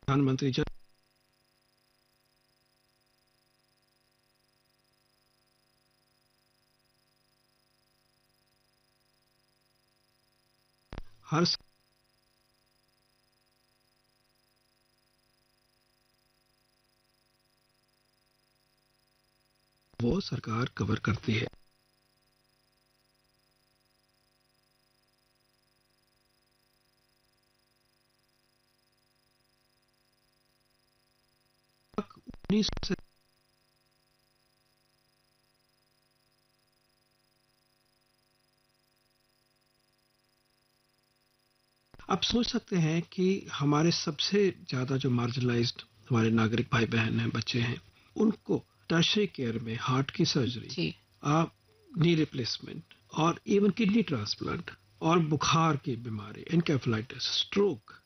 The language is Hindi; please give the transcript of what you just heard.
प्रधानमंत्री जन हर वो सरकार कवर करती है। उन्नीस से आप सोच सकते हैं कि हमारे सबसे ज्यादा जो मार्जिनलाइज्ड हमारे नागरिक भाई बहन हैं, बच्चे हैं, उनको टर्शरी केयर में हार्ट की सर्जरी, जी। नी रिप्लेसमेंट और इवन किडनी ट्रांसप्लांट और बुखार की बीमारी, एनकेफेलाइटिस, स्ट्रोक,